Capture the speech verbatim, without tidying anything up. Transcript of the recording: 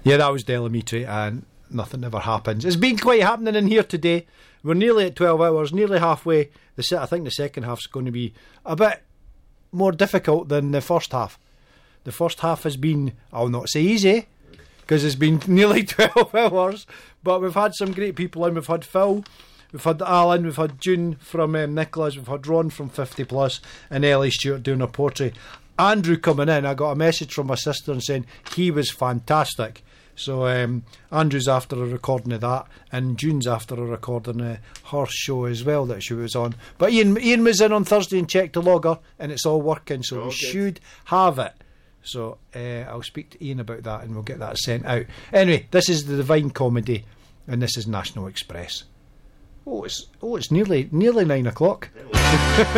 Yeah, that was Delamitri, and nothing ever happens. It's been quite happening in here today. We're nearly at twelve hours, nearly halfway. The se- I think the second half's going to be a bit more difficult than the first half. The first half has been, I'll not say easy, because it's been nearly twelve hours, but we've had some great people in. We've had Phil, we've had Alan, we've had June from um, Nicholas, we've had Ron from fifty plus, and Ellie Stewart doing her portrait. Andrew coming in, I got a message from my sister and saying he was fantastic. So um, Andrew's after a recording of that, and June's after a recording of her show as well that she was on. But Ian, Ian was in on Thursday and checked the logger, and it's all working, so okay. We should have it. So uh, I'll speak to Ian about that, and we'll get that sent out. Anyway, this is the Divine Comedy, and this is National Express. Oh, it's oh, it's nearly nearly nine o'clock.